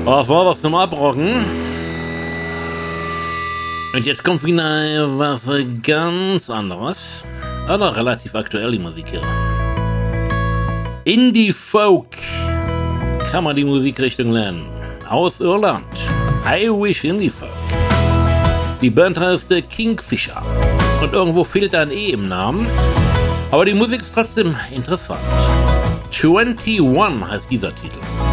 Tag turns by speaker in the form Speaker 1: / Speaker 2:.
Speaker 1: Was war das zum Abrocken? Und jetzt kommt wieder was ganz anderes. Aber relativ aktuell die Musik hier. Indie-Folk kann man die Musikrichtung nennen. Aus Irland. Irish Indie-Folk. Die Band heißt Kingfisher. Und irgendwo fehlt ein E im Namen. Aber die Musik ist trotzdem interessant. 21 heißt dieser Titel.